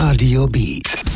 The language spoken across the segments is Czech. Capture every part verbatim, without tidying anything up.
Rádio Beat.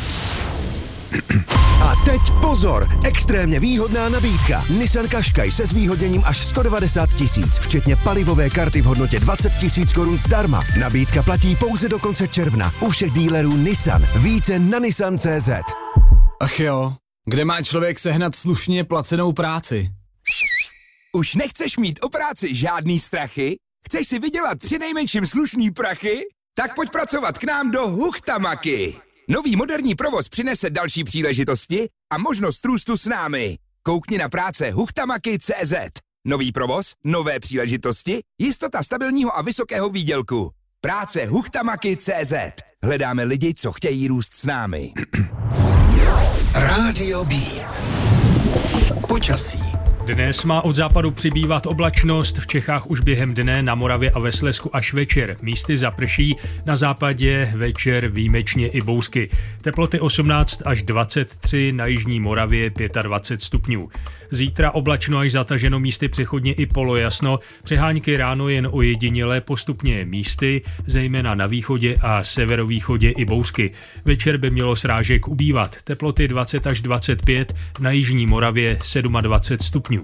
A teď pozor, extrémně výhodná nabídka. Nissan Qashqai se zvýhodněním až sto devadesát tisíc, včetně palivové karty v hodnotě dvacet tisíc korun zdarma. Nabídka platí pouze do konce června u všech dílerů Nissan. Více na nissan tečka cé zet. Ach jo, kde má člověk sehnat slušně placenou práci? Už nechceš mít o práci žádný strachy? Chceš si vydělat přinejmenším slušný prachy? Tak pojď pracovat k nám do Huchtamaky. Nový moderní provoz přinese další příležitosti a možnost růstu s námi. Koukni na práce huchtamaky tečka cé zet. Nový provoz, nové příležitosti, jistota stabilního a vysokého výdělku. Práce huchtamaky tečka cé zet. Hledáme lidi, co chtějí růst s námi. Rádio Beat. Počasí. Dnes má od západu přibývat oblačnost, v Čechách už během dne, na Moravě a ve Slezsku až večer. Místy zaprší, na západě večer výjimečně i bouřky. Teploty osmnáct až dvacet tři, na jižní Moravě dvacet pět stupňů. Zítra oblačno až zataženo, místy přechodně i polojasno, přehánky ráno jen ojedinělé, postupně místy, zejména na východě a severovýchodě i bouřky. Večer by mělo srážek ubývat, teploty dvacet až dvacet pět, na jižní Moravě dvacet sedm stupňů.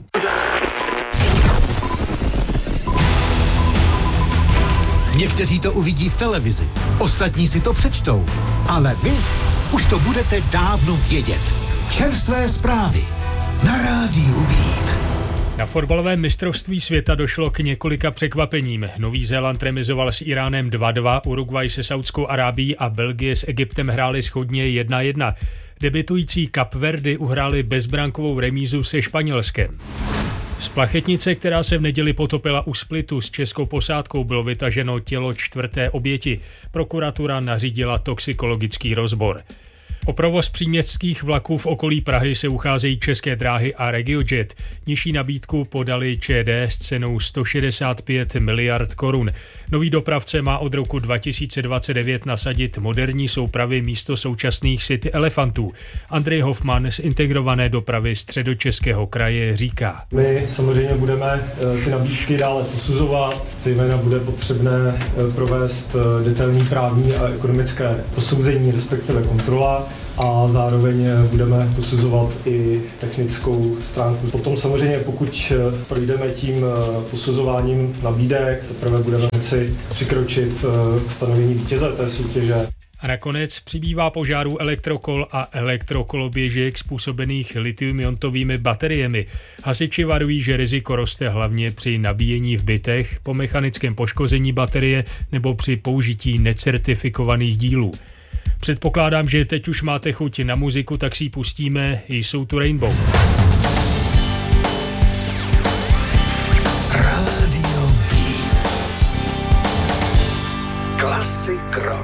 Někteří to uvidí v televizi, ostatní si to přečtou, ale vy už to budete dávno vědět. Čerstvé zprávy na Rádiu Beat. Na fotbalovém mistrovství světa došlo k několika překvapením. Nový Zéland remizoval s Iránem dva dva, Uruguay se Saudskou Arábií a Belgie s Egyptem hráli shodně jedna jedna. Debutující Kapverdy uhráli bezbrankovou remízu se Španělskem. Z plachetnice, která se v neděli potopila u Splitu s českou posádkou, bylo vytaženo tělo čtvrté oběti. Prokuratura nařídila toxikologický rozbor. O provoz příměstských vlaků v okolí Prahy se ucházejí České dráhy a RegioJet. Nižší nabídku podali ČD s cenou sto šedesát pět miliard korun. Nový dopravce má od roku dva tisíce dvacet devět nasadit moderní soupravy místo současných City Elefantů. Andrej Hofman z integrované dopravy Středočeského kraje říká. My samozřejmě budeme ty nabídky dále posuzovat, zejména bude potřebné provést detailní právní a ekonomické posouzení, respektive kontrola, a zároveň budeme posuzovat i technickou stránku. Potom samozřejmě, pokud projdeme tím posuzováním nabídek, teprve budeme moci přikročit k stanovení vítěze té soutěže. A nakonec přibývá požárů elektrokol a elektrokoloběžek způsobených lithium-iontovými bateriemi. Hasiči varují, že riziko roste hlavně při nabíjení v bytech, po mechanickém poškození baterie nebo při použití necertifikovaných dílů. Předpokládám, že teď už máte chuť na muziku, tak si ji pustíme, jsou tu Rainbow.